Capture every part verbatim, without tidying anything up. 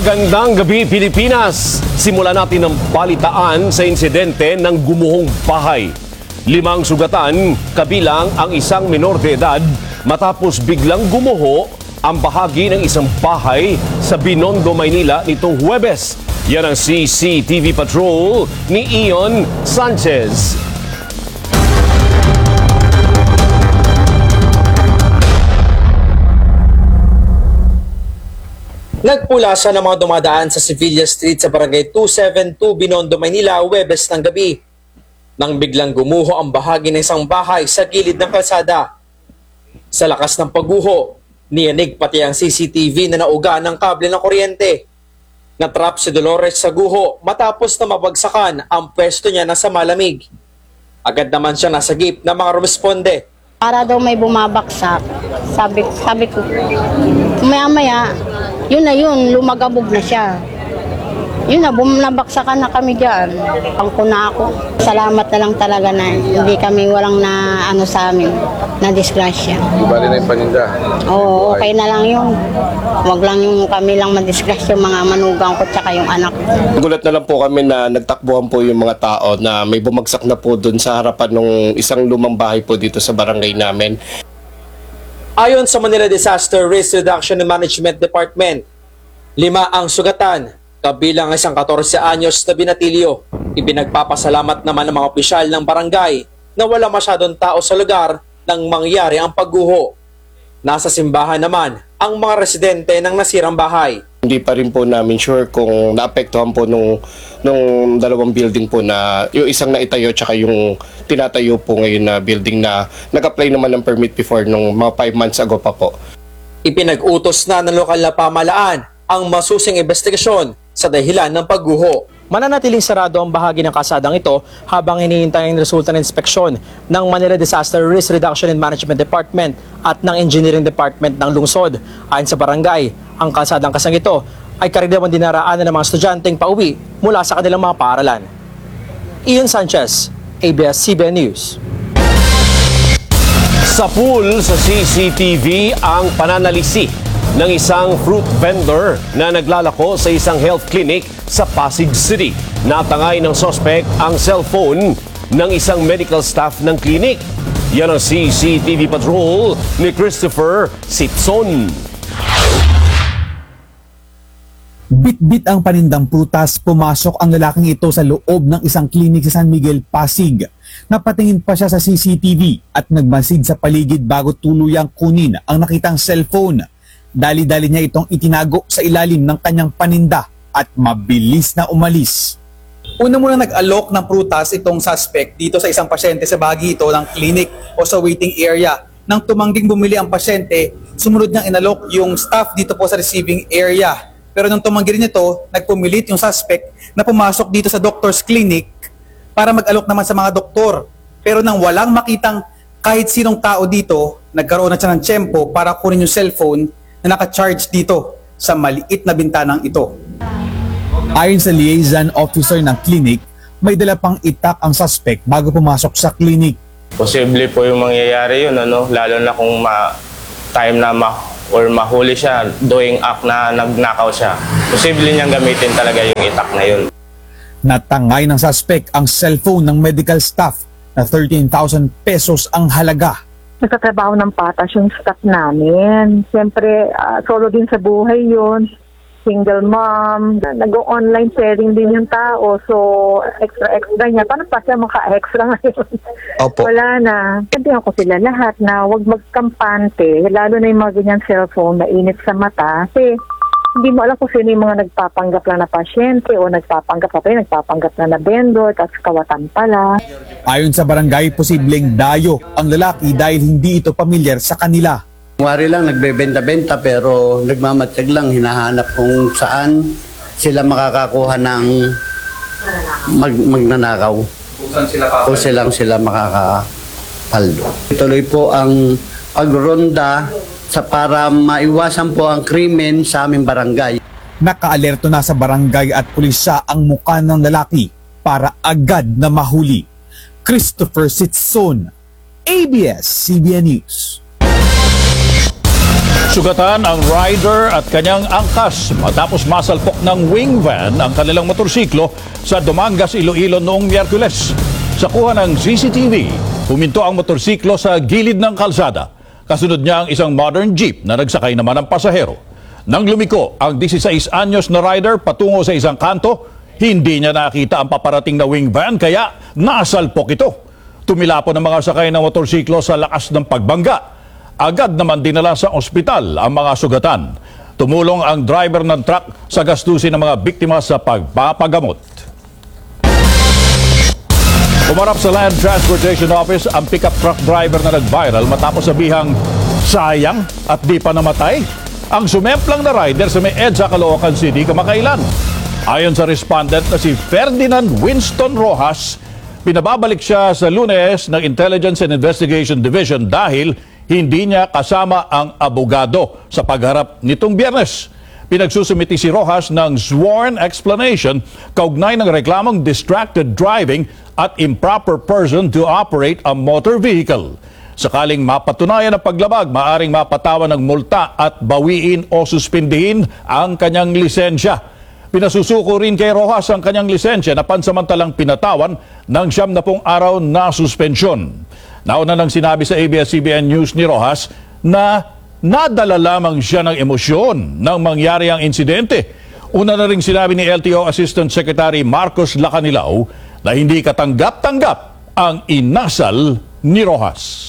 Magandang gabi, Pilipinas! Simulan natin ang balitaan sa insidente ng gumuhong bahay. Limang sugatan, kabilang ang isang minor de edad, matapos biglang gumuho ang bahagi ng isang bahay sa Binondo, Maynila nitong Huwebes. Yan ang C C T V Patrol ni Ion Sanchez. Nagpulasa ng mga dumadaan sa Sevilla Street sa Barangay two seventy-two, Binondo, Maynila, Huwebes ng gabi nang biglang gumuho ang bahagi ng isang bahay sa gilid ng kalsada. Sa lakas ng pagguho, niyanig pati ang C C T V na nauga ng kable ng kuryente. Natrap si Dolores sa guho matapos na mabagsakan ang pwesto niya na sa malamig. Agad naman siya nasagip ng mga responde. Para daw may bumabaksak, sabi, sabi ko, maya-maya, yun na yun, lumagabog na siya. Yun na, bumabaksakan na kami dyan. Pangko na ako. Salamat na lang talaga na hindi kami walang na ano sa amin, na disgrasya. Di bali na yung paninda? Oo, okay na lang yun. Huwag lang yung kami lang madisgrasya, yung mga manugang ko tsaka yung anak ko. Gulat na lang po kami na nagtakbuhan po yung mga tao na may bumagsak na po dun sa harapan ng isang lumang bahay po dito sa barangay namin. Ayon sa Manila Disaster Risk Reduction and Management Department, lima ang sugatan, kabilang isang fourteen anyos na binatilyo. Ipinagpapasalamat naman ng mga opisyal ng barangay na wala masyadong tao sa lugar nang mangyari ang pagguho. Nasa simbahan naman ang mga residente ng nasirang bahay. Hindi pa rin po namin sure kung naapektuhan po nung, nung dalawang building po na yung isang naitayo tsaka yung tinatayo po ngayon na building na nag-apply naman ng permit before nung mga five months ago pa po. Ipinag-utos na ng lokal na pamahalaan ang masusing investigasyon sa dahilan ng pagguho. Mananatiling sarado ang bahagi ng kasadang ito habang hinihintay ang resulta ng inspeksyon ng Manila Disaster Risk Reduction and Management Department at ng Engineering Department ng lungsod. Ayon sa barangay, ang kasadang kasang ito ay karaniwang dinaraanan ng mga estudyanteng pauwi mula sa kanilang mga paaralan. Ion Sanchez, A B S C B N News. Sa pool sa C C T V ang pananalisi ng isang fruit vendor na naglalako sa isang health clinic sa Pasig City. Natangay ng suspect ang cellphone ng isang medical staff ng clinic. Yan ang C C T V Patrol ni Christopher Sitson. Bit-bit ang panindang prutas, pumasok ang lalaking ito sa loob ng isang klinik sa San Miguel, Pasig. Napatingin pa siya sa C C T V at nagmasid sa paligid bago tuluyang kunin ang nakitang cellphone. Dali-dali niya itong itinago sa ilalim ng kanyang paninda at mabilis na umalis. Una muna nag-alok ng prutas itong suspect dito sa isang pasyente sa bahagi ito ng clinic o sa waiting area. Nang tumangging bumili ang pasyente, sumunod niyang inalok yung staff dito po sa receiving area. Pero nung tumanggi rin ito, nagpumilit yung suspect na pumasok dito sa doctor's clinic para mag-alok naman sa mga doktor. Pero nang walang makitang kahit sinong tao dito, nagkaroon na siya ng tiyempo para kunin yung cellphone na naka-charge dito sa maliit na bintanang ito. Ayon sa liaison officer ng clinic, may dala pang itak ang suspect bago pumasok sa clinic. Posible po yung mangyayari yun, ano? Lalo na kung ma time na ma or mahuli siya doing act na nagnakaw siya. Posible niyang gamitin talaga yung itak na yun. Natangay ng suspect ang cellphone ng medical staff na thirteen thousand pesos ang halaga. Nagtatrabaho ng patas yung staff namin. Siyempre, uh, solo din sa buhay yun. Single mom. Nag-online sharing din yung tao. So, extra-extra niya. Paano pa siya maka-extra ngayon? Opo. Wala na. Sabihan ko sila lahat na huwag magkampante. Lalo na yung mga ganyan cellphone na init sa mata. Kasi hindi mo alam kung sino yung mga nagpapanggap lang na pasyente o nagpapanggap pa rin, nagpapanggap na na vendor, tapos kawatan pala. Ayon sa barangay, posibleng dayo ang lalaki dahil hindi ito pamilyar sa kanila. Wari lang nagbebenta-benta pero nagmamatyag lang, hinahanap kung saan sila makakakuha ng mag magnanakaw. Kung silang sila makakapaldo. Tuloy po ang pagronda sa para maiwasan po ang krimen sa aming barangay. Nakaalerto na sa barangay at pulisya ang mukha ng lalaki para agad na mahuli. Christopher Sitson, A B S C B N News. Sugatan ang rider at kanyang angkas matapos masalpok ng wing van ang kanilang motorsiklo sa Dumangas, Iloilo noong Miyerkules. Sa kuha ng C C T V, huminto ang motorsiklo sa gilid ng kalsada. Kasunod niya ang isang modern jeep na nagsakay naman ng pasahero. Nang lumiko ang labing-isa anyos na rider patungo sa isang kanto, hindi niya nakita ang paparating na wing van kaya nasalpok ito. Tumilapon ang mga sakay ng motorsiklo sa lakas ng pagbangga. Agad naman dinala sa ospital ang mga sugatan. Tumulong ang driver ng truck sa gastusin ng mga biktima sa pagpapagamot. Umarap sa Land Transportation Office ang pickup truck driver na nag-viral matapos sabihang sayang at di pa namatay ang sumemplang na rider sa may EDSA Caloocan City kamakailan. Ayon sa respondent na si Ferdinand Winston Rojas, pinababalik siya sa Lunes ng Intelligence and Investigation Division dahil hindi niya kasama ang abogado sa pagharap nitong Biyernes. Pinagsusumiti si Rojas ng sworn explanation kaugnay ng reklamong distracted driving at improper person to operate a motor vehicle. Sakaling mapatunayan ang paglabag, maaring mapatawan ng multa at bawiin o suspindihin ang kanyang lisensya. Pinasusuko rin kay Rojas ang kanyang lisensya na pansamantalang pinatawan ng siyam na pong araw na suspensyon. Nauna nang sinabi sa A B S C B N News ni Rojas na nadala lamang siya ng emosyon nang mangyari ang insidente. Una na rin sinabi ni L T O Assistant Secretary Marcos Lacanilao na hindi katanggap-tanggap ang inasal ni Rojas.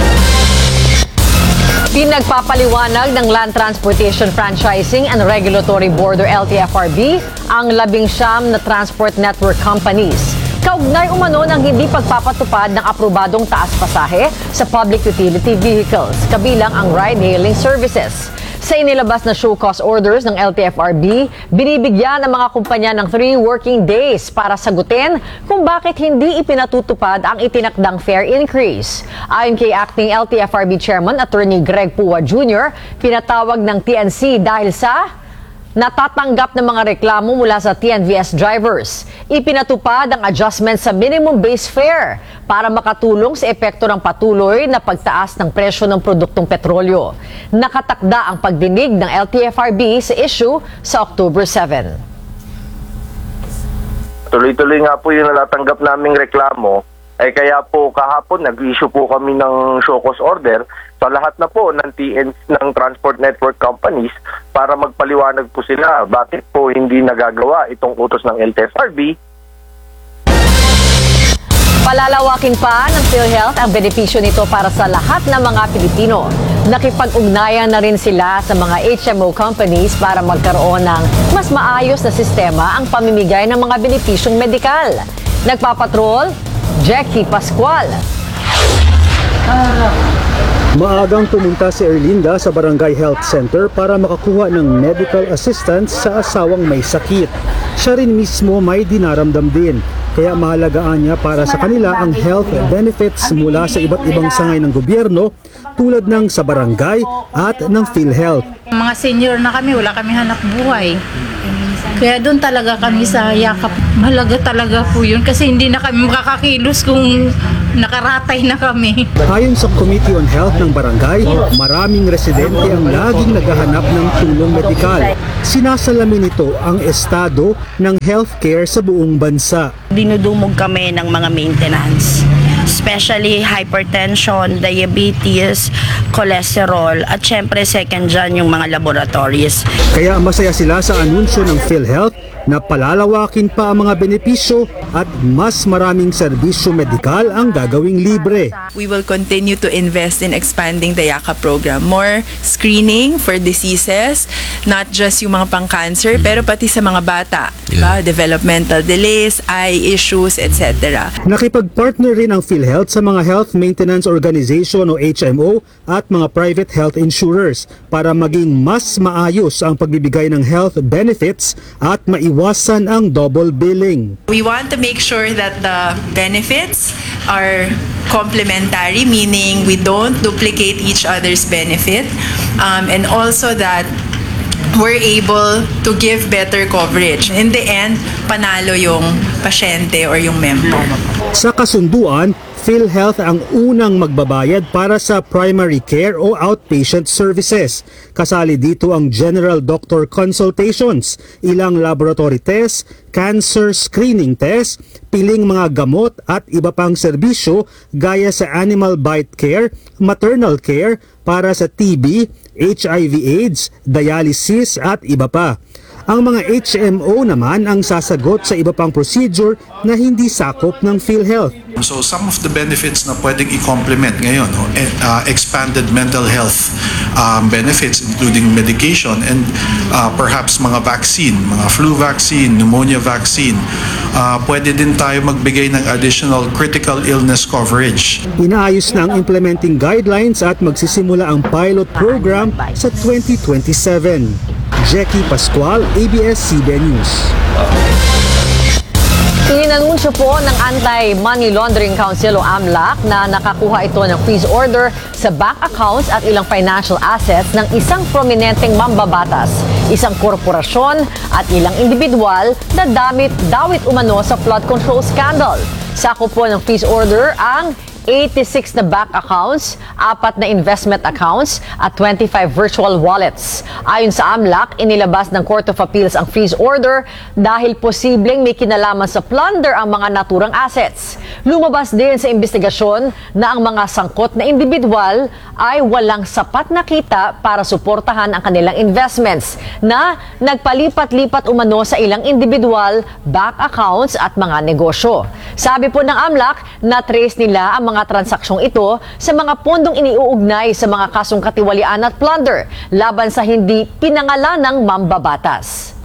Pinagpapaliwanag ng Land Transportation Franchising and Regulatory Board or L T F R B ang labing siyam na transport network companies. Kaugnay umano ng hindi pagpapatupad ng aprobadong taas pasahe sa public utility vehicles, kabilang ang ride-hailing services. Sa inilabas na show cause orders ng L T F R B, binibigyan ang mga kumpanya ng three working days para sagutin kung bakit hindi ipinatutupad ang itinakdang fare increase. Ayon kay Acting L T F R B Chairman Attorney Greg Pua Junior, pinatawag ng T N C dahil sa natatanggap ng mga reklamo mula sa T N V S drivers. Ipinatupad ang adjustment sa minimum base fare para makatulong sa epekto ng patuloy na pagtaas ng presyo ng produktong petrolyo. Nakatakda ang pagdinig ng L T F R B sa issue sa October seventh. Tuloy-tuloy nga po yung natatanggap naming reklamo. Eh kaya po kahapon nag-issue po kami ng show cause order sa lahat na po ng T N C ng transport network companies para magpaliwanag po sila bakit po hindi nagagawa itong utos ng L T F R B. Palalawakin pa ng PhilHealth ang benepisyo nito para sa lahat ng mga Pilipino. Nakipag-ugnayan na rin sila sa mga H M O companies para magkaroon ng mas maayos na sistema ang pamimigay ng mga benepisyong medikal. Nagpapatrol, Jackie Pascual. Maagang pumunta si Erlinda sa Barangay Health Center para makakuha ng medical assistance sa asawang may sakit. Siya rin mismo may dinaramdam din. Kaya mahalagaan niya para sa kanila ang health benefits mula sa iba't ibang sangay ng gobyerno tulad ng sa barangay at ng PhilHealth. Mga senior na kami, wala kami hanap buhay. Kaya doon talaga kami sa yakap. Mahalaga talaga po yun kasi hindi na kami makakakilos kung nakaratay na kami. Ayon sa Committee on Health ng barangay, maraming residente ang laging naghahanap ng tulong medikal. Sinasalamin nito ang estado ng healthcare sa buong bansa. Dinudumog kami ng mga maintenance, especially hypertension, diabetes, cholesterol, at syempre second dyan yung mga laboratories. Kaya masaya sila sa anunsyo ng PhilHealth na palalawakin pa ang mga benepisyo at mas maraming serbisyo medikal ang gagawing libre. We will continue to invest in expanding the YAKA program. More screening for diseases, not just yung mga pang-cancer, pero pati sa mga bata. Diba? Developmental delays, eye issues, et cetera. Nakipag-partner rin ang PhilHealth sa mga Health Maintenance Organization o H M O at mga private health insurers para maging mas maayos ang pagbibigay ng health benefits at maiwasan ang double billing. We want to make sure that the benefits are complementary, meaning we don't duplicate each other's benefit, um, and also that we're able to give better coverage. In the end, panalo yung pasyente or yung member. Sa kasunduan, PhilHealth ang unang magbabayad para sa primary care o outpatient services. Kasali dito ang general doctor consultations, ilang laboratory tests, cancer screening test, piling mga gamot at iba pang serbisyo gaya sa animal bite care, maternal care para sa T B, H I V AIDS, dialysis at iba pa. Ang mga H M O naman ang sasagot sa iba pang procedure na hindi sakop ng PhilHealth. So some of the benefits na pwedeng i-complement ngayon, no? uh, expanded mental health um, benefits including medication and uh, perhaps mga vaccine, mga flu vaccine, pneumonia vaccine. Uh, pwede din tayo magbigay ng additional critical illness coverage. Inaayos na ang implementing guidelines at magsisimula ang pilot program sa twenty twenty-seven. Jackie Pascual, A B S C B N News. Inanunsyo po ng Anti-Money Laundering Council o AMLAC na nakakuha ito ng freeze order sa bank accounts at ilang financial assets ng isang prominenteng mambabatas, isang korporasyon at ilang individual na damit dawit umano sa flood control scandal. Sakop po ng freeze order ang eighty-six na bank accounts, apat na investment accounts at twenty-five virtual wallets. Ayon sa AMLAC, inilabas ng Court of Appeals ang freeze order dahil posibleng may kinalaman sa plunder ang mga naturang assets. Lumabas din sa investigasyon na ang mga sangkot na individual ay walang sapat na kita para suportahan ang kanilang investments na nagpalipat-lipat umano sa ilang individual bank accounts at mga negosyo. Sabi po ng AMLAC, na-trace nila ang mga transaksyong ito sa mga pondong iniuugnay sa mga kasong katiwalian at plunder laban sa hindi pinangalanang mambabatas.